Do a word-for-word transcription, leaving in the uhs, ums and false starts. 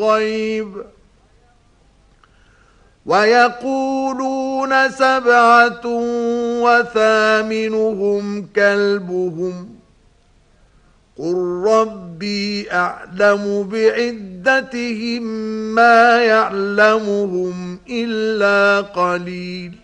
الغيب ويقولون سبعة وثامنهم كلبهم قل ربي أعلم بعدتهم ما يعلمهم إلا قليل